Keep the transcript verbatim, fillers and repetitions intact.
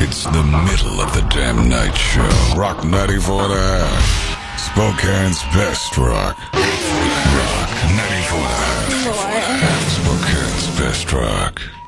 It's the middle of the damn night show. Rock ninety-four and a half. Spokane's best rock. Rock ninety-four and a half. Spokane's best rock.